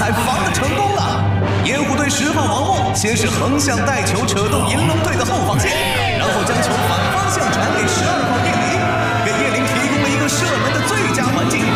海防得成功了。盐湖队10号王默先是横向带球扯动银龙队的后防线，然后将球反方向传给12号叶林，给叶林提供了一个射门的最佳环境。